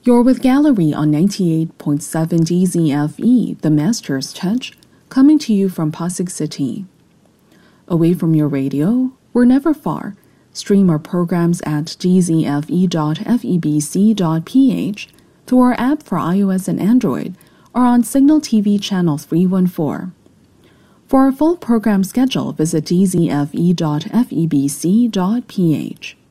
You're with Gallery on 98.7 DZFE, the Master's Touch, coming to you from Pasig City. Away from your radio, we're never far. Stream our programs at gzfe.febc.ph, through our app for iOS and Android, or on Signal TV Channel 314. For our full program schedule, visit gzfe.febc.ph.